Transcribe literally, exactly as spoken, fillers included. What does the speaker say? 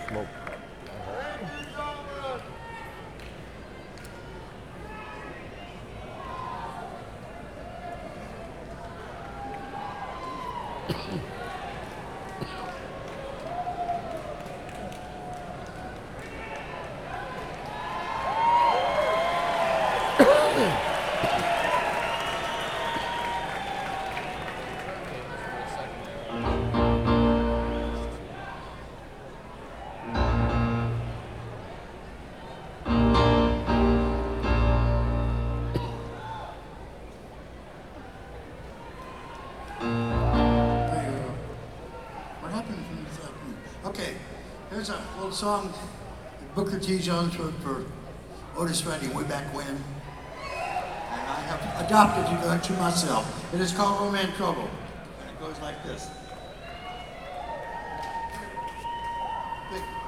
smoke. Okay, here's a little song that Booker T. Jones wrote for Otis Redding way back when. And I have adopted it to myself. It is called Old Man Trouble. And it goes like this. Big.